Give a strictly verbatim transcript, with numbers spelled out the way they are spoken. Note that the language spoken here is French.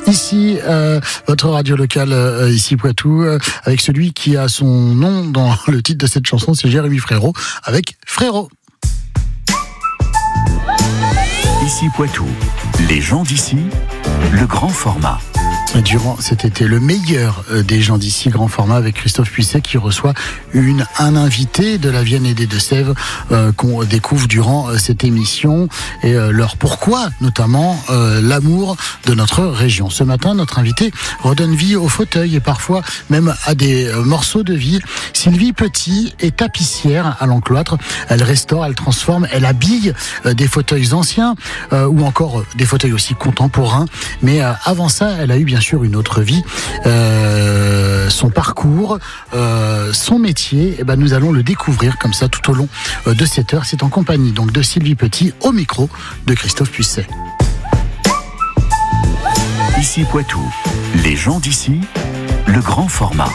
Ici, euh, votre radio locale, euh, ici Poitou, euh, avec celui qui a son nom dans le titre de cette chanson, c'est Jérémy Frérot, avec Frérot. Ici Poitou, les gens d'ici, le grand format. Durant cet été, le meilleur des gens d'ici, grand format, avec Christophe Puisset qui reçoit une, un invité de la Vienne et des Deux-Sèvres euh, qu'on découvre durant euh, cette émission et euh, leur pourquoi, notamment euh, l'amour de notre région. Ce matin, notre invité redonne vie au fauteuil et parfois même à des euh, morceaux de vie. Sylvie Petit est tapissière à l'Encloître. Elle restaure, elle transforme, elle habille euh, des fauteuils anciens euh, ou encore euh, des fauteuils aussi contemporains. Mais euh, avant ça, elle a eu bien sûr une autre vie, euh, son parcours, euh, son métier. Et ben nous allons le découvrir comme ça tout au long euh, de cette heure. C'est en compagnie donc de Sylvie Petit au micro de Christophe Puisset. Ici Poitou, les gens d'ici, le grand format.